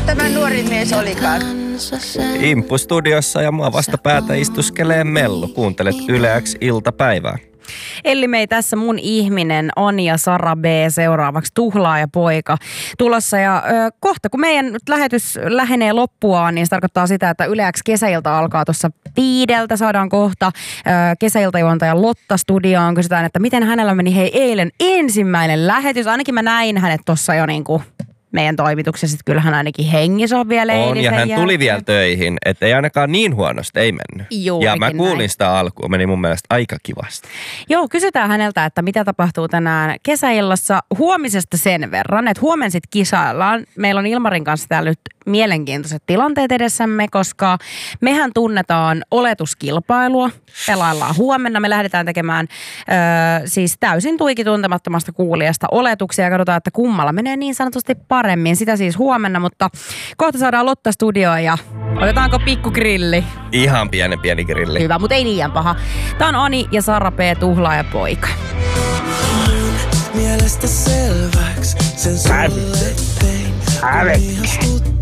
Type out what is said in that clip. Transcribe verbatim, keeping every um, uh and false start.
tämä nuori mies olikaan? Impu-studiossa ja mua vastapäätä istuskelee Mellu. Kuuntelet Yle X iltapäivää. Elli Mei tässä mun ihminen, Anja Sara B, seuraavaksi Tuhlaaja poika tulossa. Ja ö, kohta kun meidän lähetys lähenee loppuaan, niin se tarkoittaa sitä, että Yle X kesäilta alkaa tuossa viideltä. Saadaan kohta ö, kesäiltajuontaja Lotta studioon. Kysytään, että miten hänellä meni hei eilen ensimmäinen lähetys. Ainakin mä näin hänet tuossa jo niinku meidän toimituksessa, että kyllähän ainakin hengissä on vielä On, ja hän jälkeen. tuli vielä töihin, että ei ainakaan niin huonosti, ei mennyt. Juurikin ja mä kuulin näin. sitä alkuun, meni mun mielestä aika kivasti. Joo, kysytään häneltä, että mitä tapahtuu tänään kesäillassa. Huomisesta sen verran, että huomen sit kisaillaan. Meillä on Ilmarin kanssa täällä nyt mielenkiintoiset tilanteet edessämme, koska mehän tunnetaan oletuskilpailua. Pelaillaan huomenna. Me lähdetään tekemään ö, siis täysin tuiki tuntemattomasta kuulijasta oletuksia ja katsotaan, että kummalla menee niin sanotusti paremmin. Sitä siis huomenna, mutta kohta saadaan Lotta studioon ja otetaanko pikku grilli? Ihan pienen pieni grilli. Hyvä, mutta ei liian paha. Tää on Ani ja Sara P, Tuhlaaja poika. Mielestä selväks sen sulle tein.